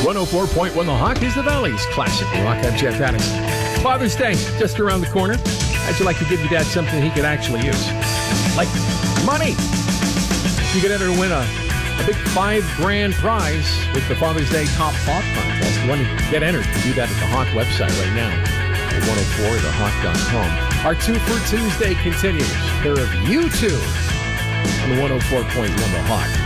104.1 The Hawk is the Valley's classic rock. I'm Jeff Addison. Father's Day, just around the corner. How'd you like to give your dad something he could actually use? Like money. You could enter to win a big $5,000 prize with the Father's Day Top Hawk contest. You want to get entered, you can do that at the Hawk website right now at 104thehawk.com. Our 2 for Tuesday continues. Pair of U2 on the 104.1 The Hawk.